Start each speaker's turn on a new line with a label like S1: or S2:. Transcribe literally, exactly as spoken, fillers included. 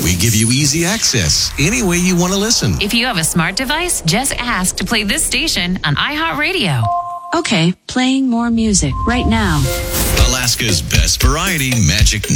S1: We give you easy access any way you want to listen.
S2: If you have a smart device, just ask to play this station on iHeartRadio.
S3: Okay, playing more music right now.
S1: Alaska's best variety, Magic